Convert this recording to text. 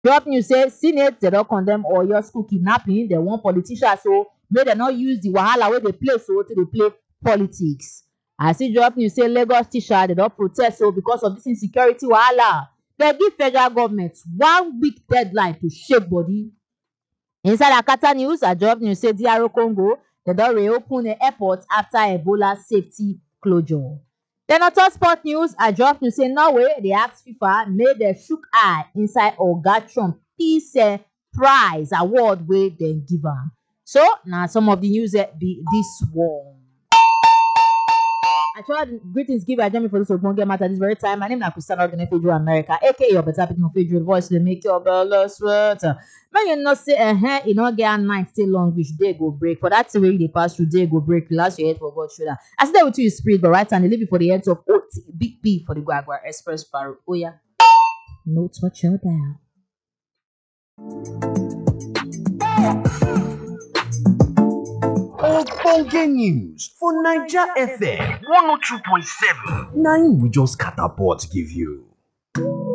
Drop news say Senate they don condemn Oyo school kidnapping. They want politicians so make dem not use the wahala wey dey play so to dey play politics. I see drop news say Lagos teacher they don protest so because of this insecurity wahala. They give federal government 1 week deadline to shake body. Inside Akata news, I drop news say DR Congo they don reopen the airport after Ebola safety closure. Then on top sport news, I drop news say Norway they ask FIFA make dem shook eye inside Oga Trump peace prize award wey dem give am. So now some of the news be this one. I tried greetings give join me for this ogbonge matter this very time. My name is Christiana Ogenefejo America, aka your better people favorite voice to make your belly sweat. When you not say you not get a night stay long which day go break. For that way they pass through day go break. Relax your head for God's shoulder. I see that with you spirit, but right hand they leave it for the heads of OT Big P for the Guagua Express Barrow. Oh yeah. No touch your down. Ogbonge news for Naija FM 102.7. Na im we just catapult give you.